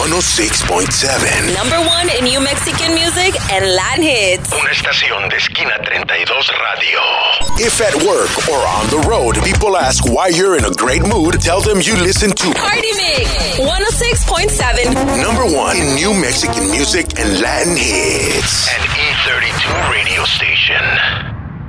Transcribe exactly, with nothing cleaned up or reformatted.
one oh six point seven. Number one in New Mexican music and Latin hits. Una estación de Esquina treinta y dos Radio. If at work or on the road, people ask why you're in a great mood, tell them you listen to Party Mix one oh six point seven. Number one in New Mexican music and Latin hits. An E thirty-two radio station.